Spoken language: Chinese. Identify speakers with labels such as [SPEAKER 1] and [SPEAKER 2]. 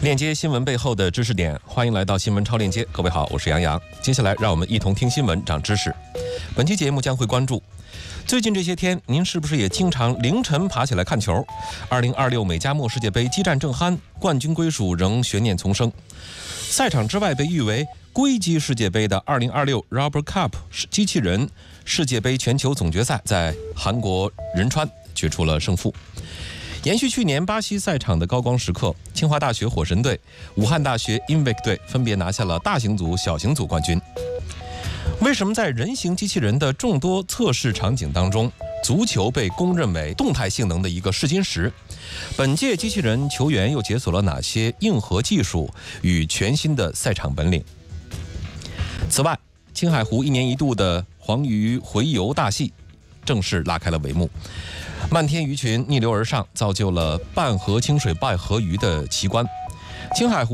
[SPEAKER 1] 链接新闻背后的知识点，欢迎来到新闻超链接。各位好，我是杨洋。接下来让我们一同听新闻，长知识。本期节目将会关注：最近这些天，您是不是也经常凌晨爬起来看球？2026美加墨世界杯激战正酣，冠军归属仍悬念丛生。赛场之外被誉为硅基世界杯的2026 Rubber Cup 机器人世界杯全球总决赛在韩国仁川决出了胜负。延续去年巴西赛场的高光时刻，清华大学火神队、武汉大学 INVIC 队分别拿下了大型组、小型组冠军。为什么在人形机器人的众多测试场景当中，足球被公认为动态性能的一个试金石？本届机器人球员又解锁了哪些硬核技术与全新的赛场本领？此外，青海湖1年1度的黄鱼洄游大戏正式拉开了帷幕。漫天鱼群逆流而上，造就了半河清水败河鱼的奇观。青海湖